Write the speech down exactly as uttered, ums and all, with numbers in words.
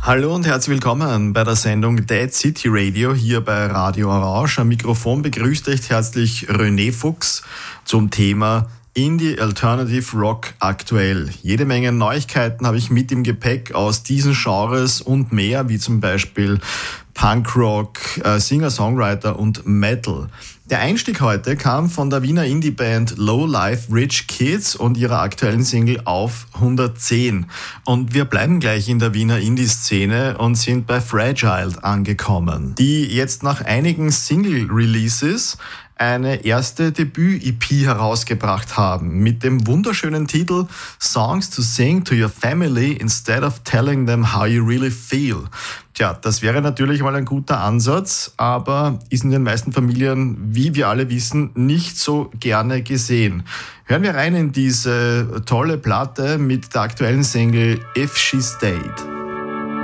Hallo und herzlich willkommen bei der Sendung Dead City Radio hier bei Radio Orange. Am Mikrofon begrüßt euch herzlich René Fuchs zum Thema Indie Alternative Rock aktuell. Jede Menge Neuigkeiten habe ich mit im Gepäck aus diesen Genres und mehr, wie zum Beispiel Punkrock, äh, Singer-Songwriter und Metal. Der Einstieg heute kam von der Wiener Indie-Band Low Life Rich Kids und ihrer aktuellen Single Auf hundertzehn. Und wir bleiben gleich in der Wiener Indie-Szene und sind bei Fragile angekommen, die jetzt nach einigen Single-Releases eine erste Debüt-E P herausgebracht haben mit dem wunderschönen Titel Songs to Sing to Your Family Instead of Telling Them How You Really Feel. Tja, das wäre natürlich mal ein guter Ansatz, aber ist in den meisten Familien, wie wir alle wissen, nicht so gerne gesehen. Hören wir rein in diese tolle Platte mit der aktuellen Single If She Stayed.